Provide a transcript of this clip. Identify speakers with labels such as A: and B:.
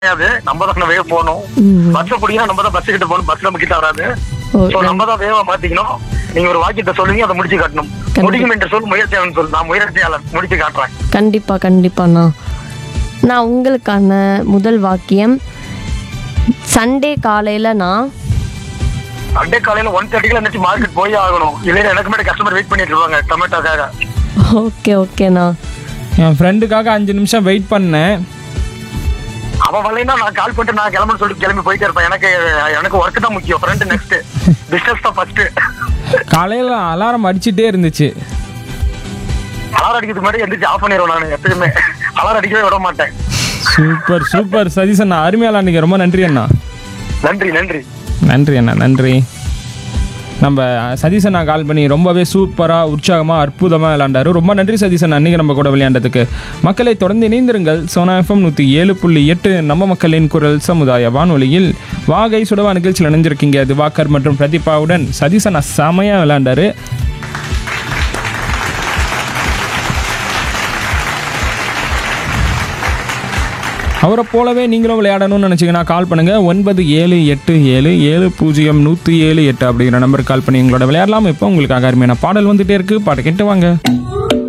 A: கிடையாது. நம்ம தான் வேவ் போகணும். பஸ் பிடிக்கணும், நம்ம தான் பஸ் கிட்ட போகணும். பஸ் நம்ம கிட்ட வராது.
B: ஓ,
A: நம்ம தான் வேவா மாத்திக்கணும். நீங்க ஒரு வாக்கியத்தை சொல்லுவீங்க, அதை முடிச்சு காட்டணும். முடியும் என்று சொல், முயற்சியாளன் சொல். நான் முயற்சியாளன், முடிச்சு காட்டுறேன்.
B: கண்டிப்பா கண்டிப்பாண்ணா. நான் உங்களுக்கான முதல் வாக்கியம், சண்டே காலையில நான்
A: சண்டே காலையில 1:30 எந்திரிச்சு மார்க்கெட் போய் ஆகணும். இல்லைன்னா எனக்கு மேலே கஸ்டமர் வெயிட் பண்ணிட்டு இருப்பாங்க டொமேட்டோக்காக.
B: ஓகே ஓகேண்ணா.
C: என் ஃப்ரெண்டுக்காக 5 நிமிஷம் வெயிட் பண்ணேன்.
A: அவன் வரலைன்னா நான் கால் பண்ணிட்டு நான் கிளம்புன்னு சொல்லிட்டு கிளம்பி போயிட்டே இருப்பேன். எனக்கு ஒர்க் தான் முக்கியம். ஃப்ரெண்ட் நெக்ஸ்ட், பிசினஸ் தான் ஃபர்ஸ்ட்.
C: காலையில் அலாரம் அடிச்சுட்டே இருந்துச்சு.
A: அலாரம் அடிக்கிறதுக்கு முன்னாடி எந்திரிச்சு ஆஃப் பண்ணிடுவேன். நான் எப்பயுமே அலாரம் அடிக்கவே விட மாட்டேன்.
C: சூப்பர் சூப்பர் சதீஷ் அண்ணா, அருமையாக விளாண்டுங்க. ரொம்ப நன்றி அண்ணா.
A: நன்றி நன்றி
C: நன்றி அண்ணா, நன்றி. நம்ம சதீஷ் அண்ணா கால் பண்ணி ரொம்பவே சூப்பராக உற்சாகமாக அற்புதமாக விளையாண்டாரு. ரொம்ப நன்றி சதீஷ் அண்ணா, அன்றைக்கி நம்ம கூட விளையாண்டதுக்கு. மக்களை தொடர்ந்து இணைந்திருங்கள். சோனா எஃப்எம் 107.8 நம்ம மக்களின் குரல் சமுதாய வானொலியில் வாகை சுடவா நிகழ்ச்சியில் இணைஞ்சிருக்கீங்க. திவாகர் மற்றும் பிரதீபாவுடன். சதீஷ் அண்ணா செமையாக விளையாண்டாரு. அவரை போலவே நீங்களும் விளையாடணும்னு நினச்சிங்கன்னா கால் பண்ணுங்கள். 9787700178 அப்படிங்கிற நம்பருக்கு கால் பண்ணி எங்களோட விளையாடலாம். இப்போ உங்களுக்காக அருமையான பாடல் வந்துகிட்டே இருக்குது. பாட்டு கேட்டு வாங்க.